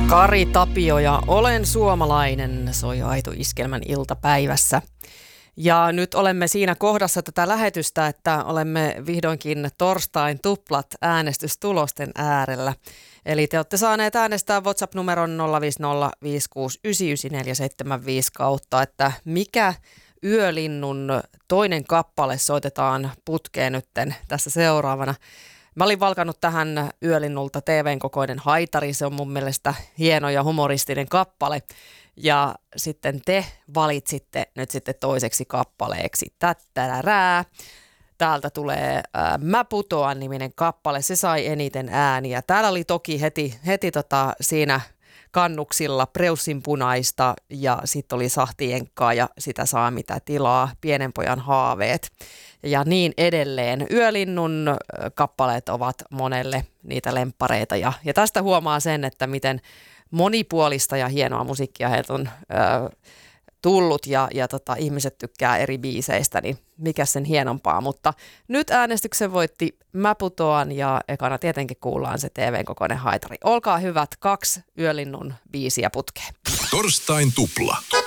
Kari Tapio ja Olen suomalainen soi Aito Iskelmän iltapäivässä. Ja nyt olemme siinä kohdassa tätä lähetystä, että olemme vihdoinkin torstain tuplat äänestystulosten äärellä. Eli te olette saaneet äänestää WhatsApp-numeron 05056999475 kautta, että mikä Yölinnun toinen kappale soitetaan putkeen nytten tässä seuraavana. Mä olin valkannut tähän Yölinnulta TV:n kokoinen haitari, se on mun mielestä hieno ja humoristinen kappale. Ja sitten te valitsitte nyt sitten toiseksi kappaleeksi Tättärää. Täältä tulee Mä putoan -niminen kappale, se sai eniten ääniä. Täällä oli toki heti siinä kannuksilla Preussin punaista ja sitten oli Sahtienkkaa ja Sitä saa mitä tilaa, Pienen pojan haaveet ja niin edelleen. Yölinnun kappaleet ovat monelle niitä lemppareita ja tästä huomaa sen, että miten monipuolista ja hienoa musiikkia heiltä on tullut ja ihmiset tykkää eri biiseistä, niin mikä sen hienompaa. Mutta nyt äänestyksen voitti Mä putoan ja ekana tietenkin kuullaan se TV:n kokoinen haitari. Olkaa hyvät, 2 Yölinnun biisiä putkeen. Torstain tupla.